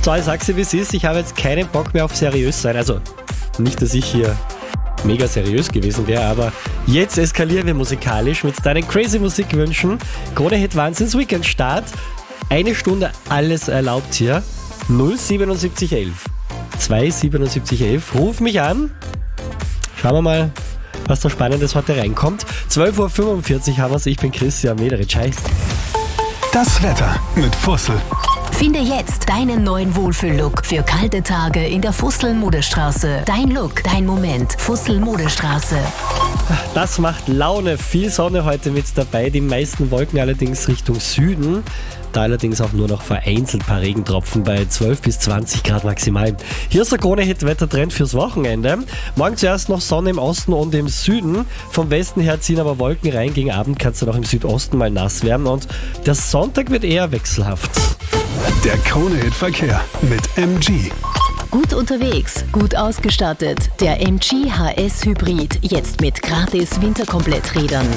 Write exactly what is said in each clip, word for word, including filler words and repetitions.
So, ich sag's dir, wie es ist. Ich habe jetzt keinen Bock mehr auf seriös sein. Also, nicht, dass ich hier mega seriös gewesen wäre, aber jetzt eskalieren wir musikalisch mit deinen crazy Musikwünschen. Krone Hit Wahnsinns Weekend Start. Eine Stunde alles erlaubt hier. null siebenundsiebzig elf. zwei siebenundsiebzig elf. Ruf mich an. Schauen wir mal, was da Spannendes heute reinkommt. zwölf Uhr fünfundvierzig haben wir's. Ich bin Christian Mederitsch. Hi. Das Wetter mit Fussel. Finde jetzt deinen neuen Wohlfühl-Look für kalte Tage in der Fussel-Modestraße. Dein Look, dein Moment. Fussel-Modestraße. Das macht Laune. Viel Sonne heute mit dabei. Die meisten Wolken allerdings Richtung Süden. Da allerdings auch nur noch vereinzelt ein paar Regentropfen bei zwölf bis zwanzig Grad maximal. Hier ist der Krone-Hit-Wettertrend fürs Wochenende. Morgen zuerst noch Sonne im Osten und im Süden. Vom Westen her ziehen aber Wolken rein. Gegen Abend kann es dann auch im Südosten mal nass werden. Und der Sonntag wird eher wechselhaft. Der Krone-Hit-Verkehr mit M G. Gut unterwegs, gut ausgestattet. Der M G H S Hybrid. Jetzt mit gratis Winterkompletträdern.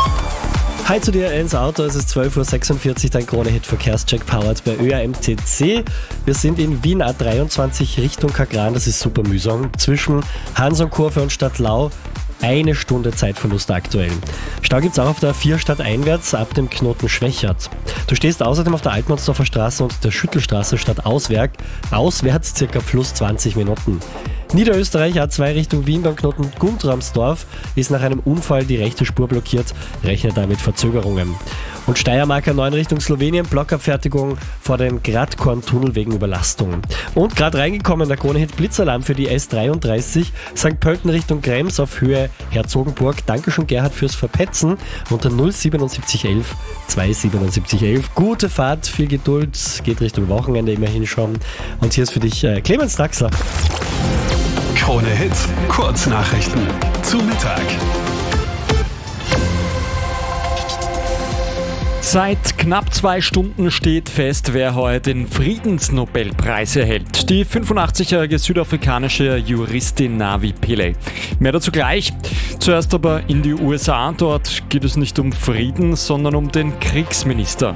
Hi zu dir ins Auto, es ist zwölf Uhr sechsundvierzig, dein Krone-Hit-Verkehrscheck powered bei Ö A M T C. Wir sind in Wien A dreiundzwanzig Richtung Kagran, das ist super mühsam. Zwischen Hansonkurve und Stadtlau eine Stunde Zeitverlust aktuell. Stau gibt's auch auf der A vier stadteinwärts ab dem Knoten Schwächert. Du stehst außerdem auf der Altmannsdorfer Straße und der Schüttelstraße stadtauswärts, auswärts circa plus zwanzig Minuten. Niederösterreich A zwei Richtung Wien beim Knoten Guntramsdorf ist nach einem Unfall die rechte Spur blockiert, rechnet damit Verzögerungen. Und Steiermark A neun Richtung Slowenien, Blockabfertigung vor dem Gradkorntunnel wegen Überlastung. Und gerade reingekommen der Krone-Hit Blitzalarm für die S dreiunddreißig, Sankt Pölten Richtung Krems auf Höhe Herzogenburg. Dankeschön Gerhard fürs Verpetzen unter null siebenundsiebzig elf zwei siebenundsiebzig elf. Gute Fahrt, viel Geduld, geht Richtung Wochenende immerhin schon. Und hier ist für dich äh, Clemens Draxler. Krone Hit, Kurznachrichten zu Mittag. Seit knapp zwei Stunden steht fest, wer heute den Friedensnobelpreis erhält. Die fünfundachtzig-jährige südafrikanische Juristin Navi Pillay. Mehr dazu gleich. Zuerst aber in die U S A. Dort geht es nicht um Frieden, sondern um den Kriegsminister.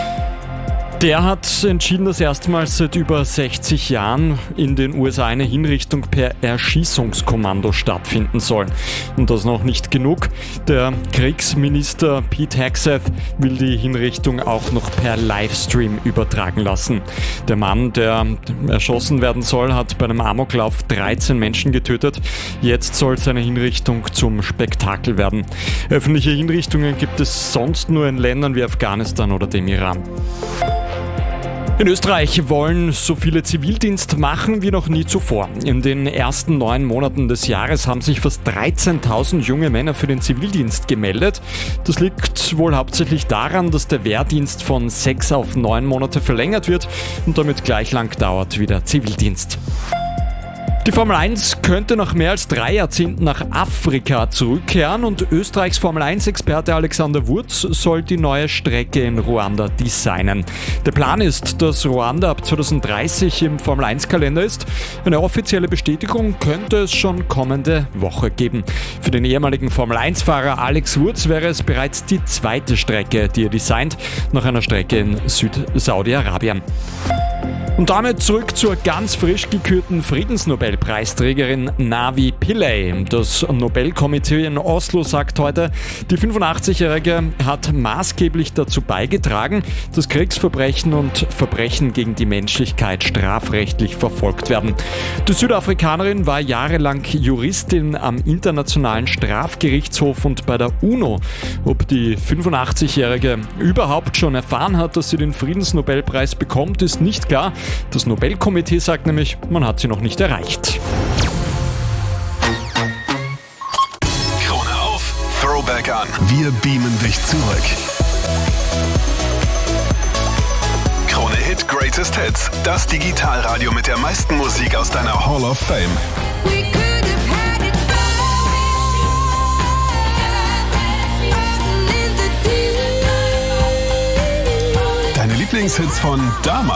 Der hat entschieden, dass erstmals seit über sechzig Jahren in den U S A eine Hinrichtung per Erschießungskommando stattfinden soll. Und das noch nicht genug. Der Kriegsminister Pete Hegseth will die Hinrichtung auch noch per Livestream übertragen lassen. Der Mann, der erschossen werden soll, hat bei einem Amoklauf dreizehn Menschen getötet. Jetzt soll seine Hinrichtung zum Spektakel werden. Öffentliche Hinrichtungen gibt es sonst nur in Ländern wie Afghanistan oder dem Iran. In Österreich wollen so viele Zivildienst machen wie noch nie zuvor. In den ersten neun Monaten des Jahres haben sich fast dreizehntausend junge Männer für den Zivildienst gemeldet. Das liegt wohl hauptsächlich daran, dass der Wehrdienst von sechs auf neun Monate verlängert wird und damit gleich lang dauert wie der Zivildienst. Die Formel eins könnte nach mehr als drei Jahrzehnten nach Afrika zurückkehren und Österreichs Formel eins Experte Alexander Wurz soll die neue Strecke in Ruanda designen. Der Plan ist, dass Ruanda ab zweitausenddreißig im Formel eins Kalender ist. Eine offizielle Bestätigung könnte es schon kommende Woche geben. Für den ehemaligen Formel eins Fahrer Alex Wurz wäre es bereits die zweite Strecke, die er designt, nach einer Strecke in Süd-Saudi-Arabien. Und damit zurück zur ganz frisch gekürten Friedensnobelpreisträgerin Navi Pillay. Das Nobelkomitee in Oslo sagt heute, die fünfundachtzig-Jährige hat maßgeblich dazu beigetragen, dass Kriegsverbrechen und Verbrechen gegen die Menschlichkeit strafrechtlich verfolgt werden. Die Südafrikanerin war jahrelang Juristin am Internationalen Strafgerichtshof und bei der UNO. Ob die fünfundachtzig-Jährige überhaupt schon erfahren hat, dass sie den Friedensnobelpreis bekommt, ist nicht klar. Das Nobelkomitee sagt nämlich, man hat sie noch nicht erreicht. Krone auf, Throwback an. Wir beamen dich zurück. Krone Hit Greatest Hits. Das Digitalradio mit der meisten Musik aus deiner Hall of Fame. Deine Lieblingshits von damals.